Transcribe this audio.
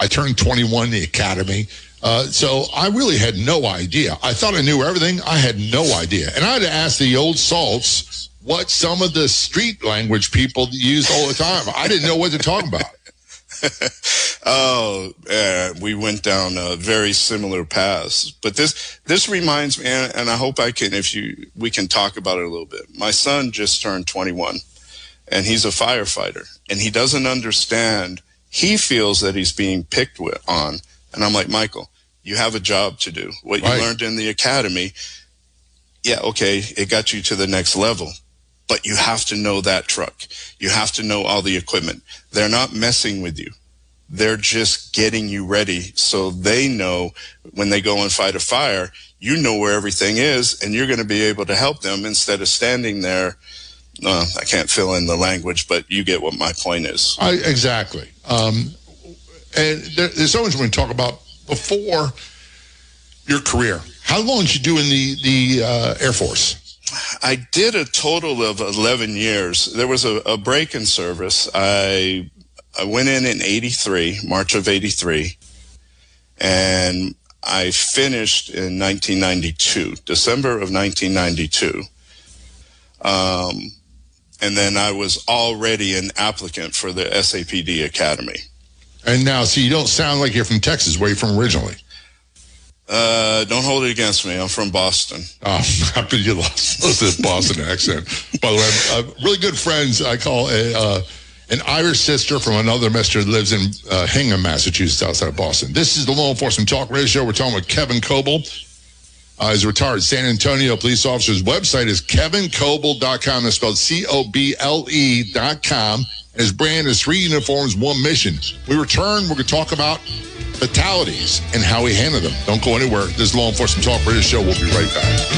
turned 21 in the academy. So I really had no idea. I thought I knew everything. I had no idea. And I had to ask the old salts what some of the street language people use all the time. I didn't know what to talk about. We went down very similar paths. But this reminds me, and I hope we can talk about it a little bit. My son just turned 21, and he's a firefighter, and he doesn't understand. He feels that he's being picked on. And I'm like, Michael, you have a job to do. What you learned in the academy, yeah, okay, it got you to the next level. But you have to know that truck. You have to know all the equipment. They're not messing with you. They're just getting you ready so they know when they go and fight a fire, you know where everything is, and you're going to be able to help them instead of standing there. I can't fill in the language, but you get what my point is. Exactly. And there's so much we're going to talk about before your career. How long did you do in the Air Force? I did a total of 11 years. There was a break in service. I went in 83, March of 83, and I finished in 1992, December of 1992. And then I was already an applicant for the SAPD Academy. And now, so you don't sound like you're from Texas. Where are you from originally? Don't hold it against me. I'm from Boston. Oh, I bet you lost the Boston accent. By the way, really good friends. I call an Irish sister from another mister that lives in Hingham, Massachusetts, outside of Boston. This is the Law Enforcement Talk Radio Show. We're talking with Kevin Coble. He's a retired San Antonio police officer. His website is kevincoble.com. That's spelled COBLE.com. And his brand is 3 uniforms, 1 mission. We return. We're going to talk about fatalities and how we handle them. Don't go anywhere. This is Law Enforcement Talk Radio Show. We'll be right back.